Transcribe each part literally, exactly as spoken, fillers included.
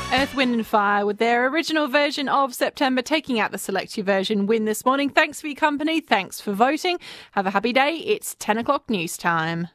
Earth, Wind and Fire with their original version of September taking out the Select Your version win this morning. Thanks for your company. Thanks for voting. Have a happy day. It's ten o'clock news time.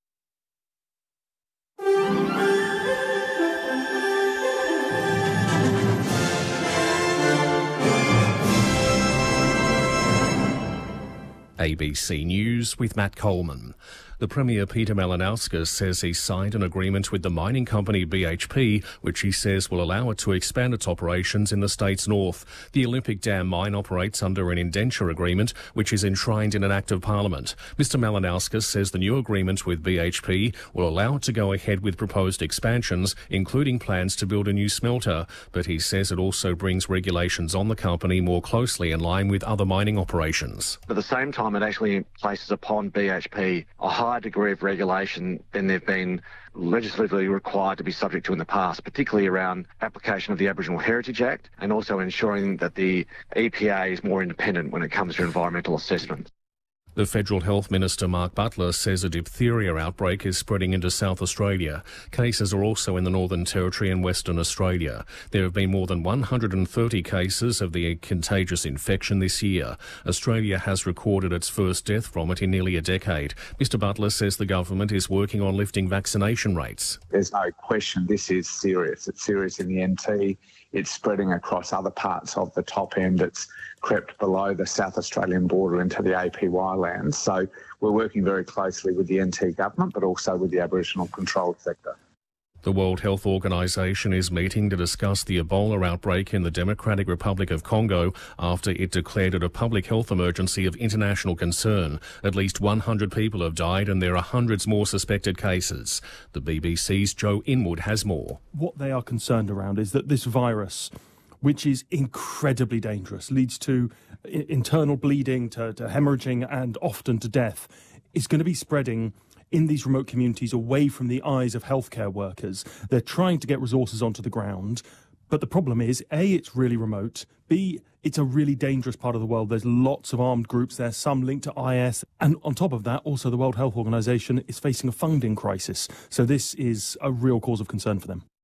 A B C News with Matt Coleman. The Premier Peter Malinauskas says he signed an agreement with the mining company B H P, which he says will allow it to expand its operations in the state's north. The Olympic Dam mine operates under an indenture agreement, which is enshrined in an Act of Parliament. Mister Malinauskas says the new agreement with B H P will allow it to go ahead with proposed expansions, including plans to build a new smelter, but he says it also brings regulations on the company more closely in line with other mining operations. At the same time, it actually places upon B H P a higher degree of regulation than they've been legislatively required to be subject to in the past, particularly around application of the Aboriginal Heritage Act and also ensuring that the E P A is more independent when it comes to environmental assessment. The Federal Health Minister Mark Butler says a diphtheria outbreak is spreading into South Australia. Cases are also in the Northern Territory and Western Australia. There have been more than one hundred thirty cases of the contagious infection this year. Australia has recorded its first death from it in nearly a decade. Mister Butler says the government is working on lifting vaccination rates. There's no question this is serious. It's serious in the N T. It's spreading across other parts of the top end. It's crept below the South Australian border into the A P Y lands. So we're working very closely with the N T government, but also with the Aboriginal controlled sector. The World Health Organization is meeting to discuss the Ebola outbreak in the Democratic Republic of Congo after it declared it a public health emergency of international concern. At least one hundred people have died and there are hundreds more suspected cases. The B B C's Joe Inwood has more. What they are concerned around is that this virus, which is incredibly dangerous, leads to internal bleeding, to, to hemorrhaging and often to death, is going to be spreading in these remote communities away from the eyes of healthcare workers. They're trying to get resources onto the ground. But the problem is, A, it's really remote. B, it's a really dangerous part of the world. There's lots of armed groups there, some linked to I S. And on top of that, also the World Health Organization is facing a funding crisis. So this is a real cause of concern for them.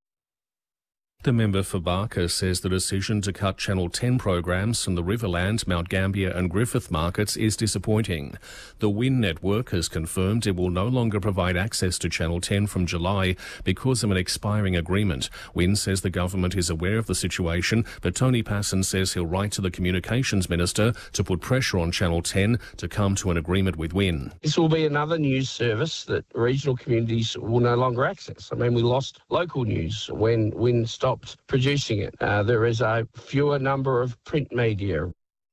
The member for Barker says the decision to cut Channel ten programs from the Riverland, Mount Gambier and Griffith markets is disappointing. The WIN network has confirmed it will no longer provide access to Channel ten from July because of an expiring agreement. WIN says the government is aware of the situation, but Tony Passon says he'll write to the Communications Minister to put pressure on Channel ten to come to an agreement with WIN. This will be another news service that regional communities will no longer access. I mean, we lost local news when WIN stopped producing it. Uh, there is a fewer number of print media.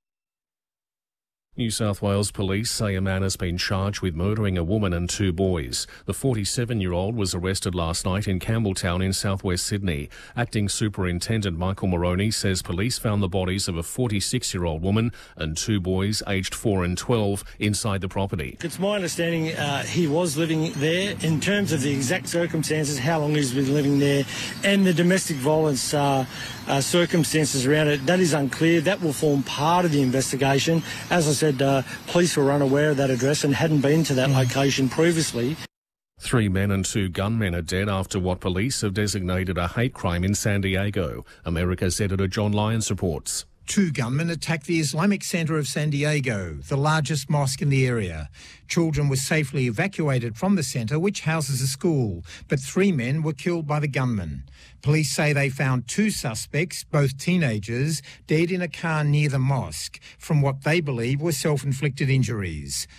New South Wales police say a man has been charged with murdering a woman and two boys. The forty-seven-year-old was arrested last night in Campbelltown in southwest Sydney. Acting Superintendent Michael Moroney says police found the bodies of a forty-six-year-old woman and two boys aged four and twelve inside the property. It's my understanding uh, he was living there. In terms of the exact circumstances, how long he's been living there, and the domestic violence uh, uh, circumstances around it, that is unclear. That will form part of the investigation. As I said, Uh, police were unaware of that address and hadn't been to that location previously. Three men and two gunmen are dead after what police have designated a hate crime in San Diego. America's editor John Lyons reports. Two gunmen attacked the Islamic Center of San Diego, the largest mosque in the area. Children were safely evacuated from the center, which houses a school, but three men were killed by the gunmen. Police say they found two suspects, both teenagers, dead in a car near the mosque from what they believe were self-inflicted injuries.